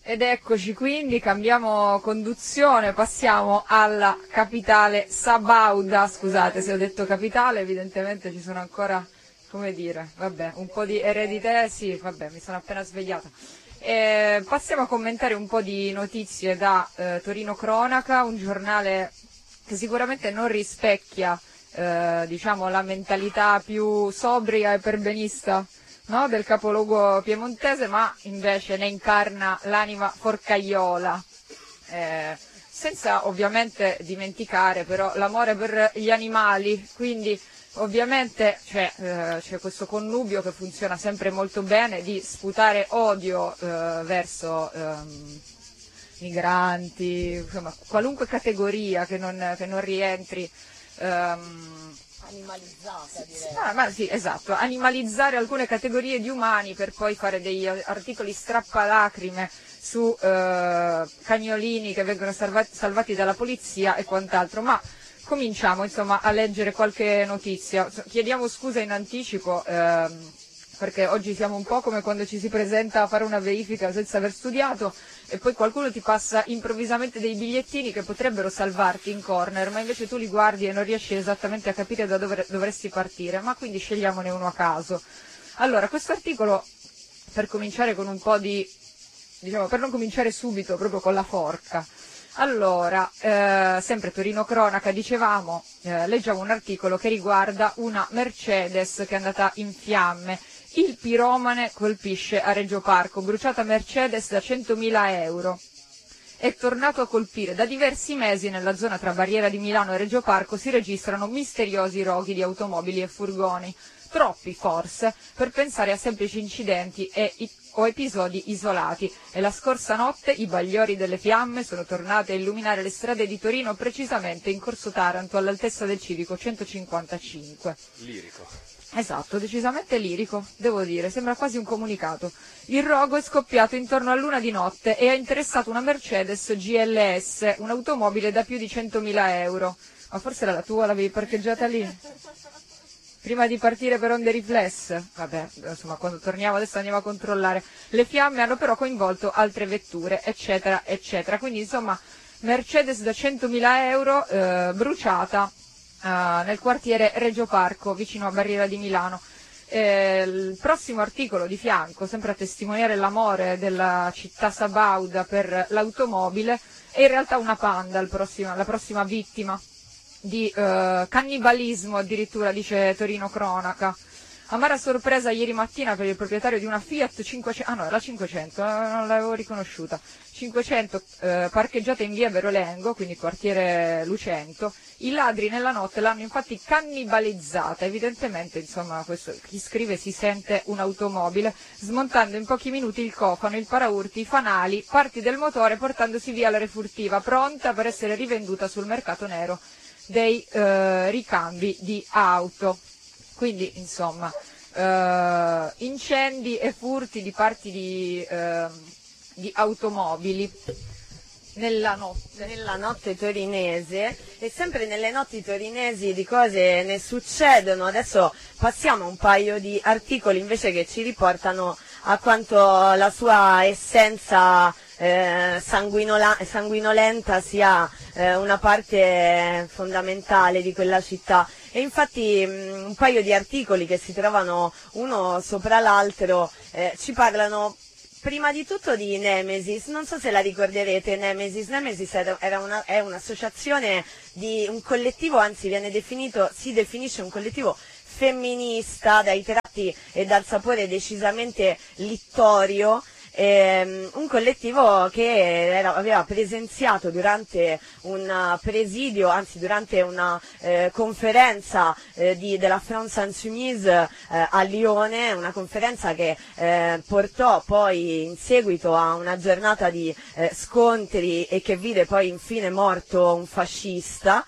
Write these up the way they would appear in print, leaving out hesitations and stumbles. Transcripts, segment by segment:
Ed eccoci quindi, cambiamo conduzione, passiamo alla capitale sabauda. Scusate se ho detto capitale, evidentemente ci sono ancora, come dire, vabbè, un po' di eredità, sì, vabbè, mi sono appena svegliata. Passiamo a commentare un po' di notizie da Torino Cronaca, un giornale che sicuramente non rispecchia diciamo la mentalità più sobria e perbenista, no, del capoluogo piemontese, ma invece ne incarna l'anima forcaiola, senza ovviamente dimenticare però l'amore per gli animali, quindi ovviamente c'è questo connubio che funziona sempre molto bene di sputare odio verso migranti, insomma, qualunque categoria che non rientri animalizzata, direi. ma sì, esatto, animalizzare alcune categorie di umani per poi fare degli articoli strappalacrime su cagnolini che vengono salvati dalla polizia e quant'altro, ma cominciamo insomma a leggere qualche notizia. Chiediamo scusa in anticipo perché oggi siamo un po' come quando ci si presenta a fare una verifica senza aver studiato e poi qualcuno ti passa improvvisamente dei bigliettini che potrebbero salvarti in corner, ma invece tu li guardi e non riesci esattamente a capire da dove dovresti partire, ma quindi scegliamone uno a caso. Allora, questo articolo, per cominciare con un po' di, diciamo, per non cominciare subito proprio con la forca. Allora, sempre Torino Cronaca, dicevamo, leggiamo un articolo che riguarda una Mercedes che è andata in fiamme. Il piromane colpisce a Reggio Parco, bruciata Mercedes da 100.000 euro. È tornato a colpire. Da diversi mesi nella zona tra Barriera di Milano e Reggio Parco si registrano misteriosi roghi di automobili e furgoni. Troppi forse per pensare a semplici incidenti o episodi isolati, e la scorsa notte i bagliori delle fiamme sono tornati a illuminare le strade di Torino, precisamente in Corso Taranto all'altezza del civico 155. Lirico. Esatto, decisamente lirico, devo dire, sembra quasi un comunicato. Il rogo è scoppiato intorno all'1 di notte e ha interessato una Mercedes GLS, un'automobile da più di 100.000 euro. Ma forse era la tua, l'avevi parcheggiata lì? Prima di partire per onde riflesse? Vabbè, insomma, quando torniamo adesso andiamo a controllare. Le fiamme hanno però coinvolto altre vetture, eccetera, eccetera. Quindi, insomma, Mercedes da 100.000 euro bruciata nel quartiere Reggio Parco, vicino a Barriera di Milano. Il prossimo articolo di fianco, sempre a testimoniare l'amore della città sabauda per l'automobile, è in realtà una Panda, la prossima vittima di cannibalismo, addirittura, dice Torino Cronaca. Amara sorpresa ieri mattina per il proprietario di una Fiat 500, no, era 500, non l'avevo riconosciuta, 500 parcheggiata in via Berolengo, quindi quartiere Lucento. I ladri nella notte l'hanno infatti cannibalizzata, evidentemente, insomma, chi scrive si sente un'automobile, smontando in pochi minuti il cofano, il paraurti, i fanali, parti del motore, portandosi via la refurtiva, pronta per essere rivenduta sul mercato nero dei ricambi di auto. Quindi, insomma, incendi e furti di parti di automobili nella notte torinese, e sempre nelle notti torinesi di cose ne succedono. Adesso passiamo a un paio di articoli invece che ci riportano a quanto la sua essenza sanguinolenta sia una parte fondamentale di quella città. E infatti un paio di articoli che si trovano uno sopra l'altro ci parlano prima di tutto di Nemesis. Non so se la ricorderete, Nemesis è un'associazione di un collettivo, anzi si definisce un collettivo femminista dai tratti e dal sapore decisamente littorio. Un collettivo che aveva presenziato durante un presidio, anzi durante una conferenza della France Insoumise a Lione, una conferenza che portò poi in seguito a una giornata di scontri e che vide poi infine morto un fascista.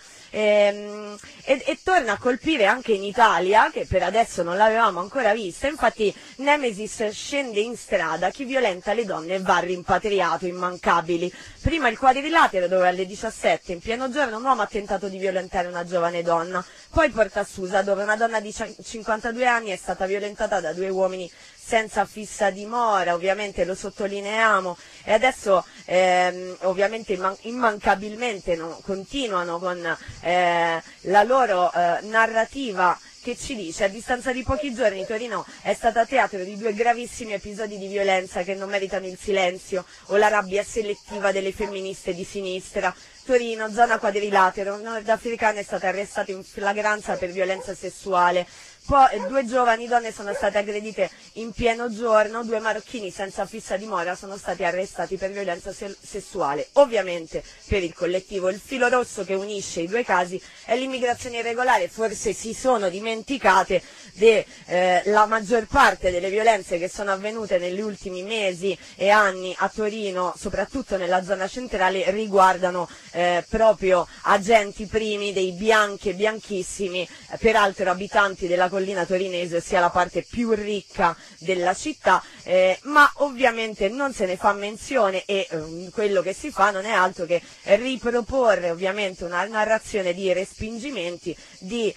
E torna a colpire anche in Italia, che per adesso non l'avevamo ancora vista. Infatti Nemesis scende in strada, chi violenta le donne va rimpatriato, immancabili. Prima il quadrilatero, dove alle 17 in pieno giorno un uomo ha tentato di violentare una giovane donna, poi Porta Susa, dove una donna di 52 anni è stata violentata da due uomini senza fissa dimora, ovviamente lo sottolineiamo, e adesso ovviamente immancabilmente continuano con la loro narrativa, che ci dice: a distanza di pochi giorni Torino è stata teatro di 2 gravissimi episodi di violenza che non meritano il silenzio o la rabbia selettiva delle femministe di sinistra. Torino, zona quadrilatero, un nordafricano è stato arrestato in flagranza per violenza sessuale. Poi 2 giovani donne sono state aggredite in pieno giorno, 2 marocchini senza fissa dimora sono stati arrestati per violenza sessuale. Ovviamente per il collettivo il filo rosso che unisce i 2 casi è l'immigrazione irregolare. Forse si sono dimenticate la maggior parte delle violenze che sono avvenute negli ultimi mesi e anni a Torino, soprattutto nella zona centrale, riguardano proprio agenti primi dei bianchi e bianchissimi, peraltro abitanti della collina torinese, ossia la parte più ricca della città, ma ovviamente non se ne fa menzione, e quello che si fa non è altro che riproporre ovviamente una narrazione di respingimenti, di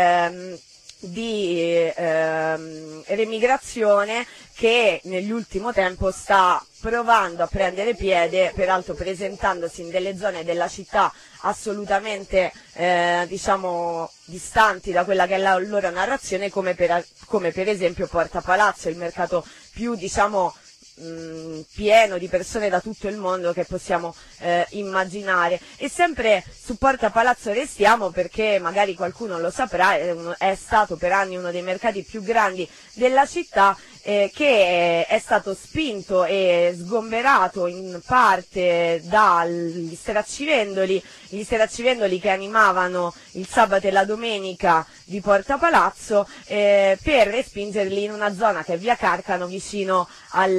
remigrazione, che nell'ultimo tempo sta provando a prendere piede, peraltro presentandosi in delle zone della città assolutamente diciamo distanti da quella che è la loro narrazione, come per esempio Porta Palazzo, il mercato più diciamo pieno di persone da tutto il mondo che possiamo immaginare. E sempre su Porta Palazzo restiamo, perché magari qualcuno lo saprà, è stato per anni uno dei mercati più grandi della città, che è stato spinto e sgomberato in parte dagli steraccivendoli, gli steraccivendoli che animavano il sabato e la domenica di Porta Palazzo, per respingerli in una zona che è via Carcano, vicino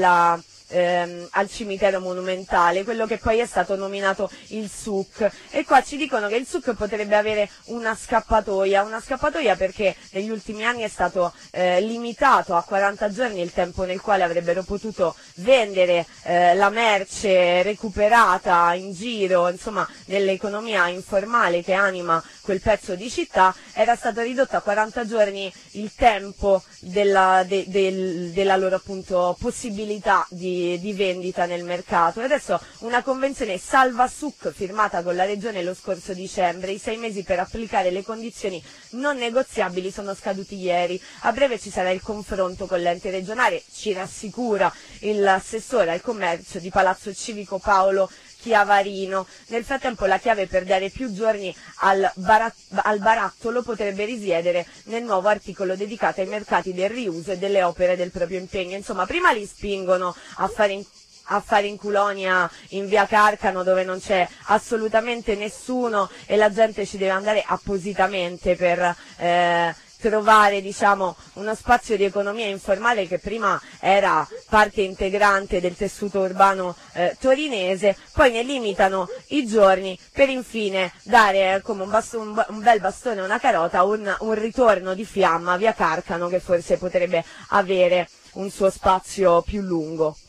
al cimitero monumentale, quello che poi è stato nominato il SUC. E qua ci dicono che il SUC potrebbe avere una scappatoia perché negli ultimi anni è stato limitato a 40 giorni il tempo nel quale avrebbero potuto vendere la merce recuperata in giro, insomma nell'economia informale che anima quel pezzo di città. Era stato ridotto a 40 giorni il tempo della loro appunto possibilità di vendita nel mercato. E adesso una convenzione salva SUC firmata con la regione lo scorso dicembre. I 6 mesi per applicare le condizioni non negoziabili sono scaduti ieri. A breve ci sarà il confronto con l'ente regionale, ci rassicura l'assessore al commercio di Palazzo Civico Paolo Chiavarino. Nel frattempo la chiave per dare più giorni al barattolo potrebbe risiedere nel nuovo articolo dedicato ai mercati del riuso e delle opere del proprio impegno. Insomma, prima li spingono a fare in Culonia, in via Carcano, dove non c'è assolutamente nessuno e la gente ci deve andare appositamente per trovare diciamo uno spazio di economia informale che prima era parte integrante del tessuto urbano torinese. Poi ne limitano i giorni per infine dare come un bel bastone e una carota un ritorno di fiamma via Carcano, che forse potrebbe avere un suo spazio più lungo.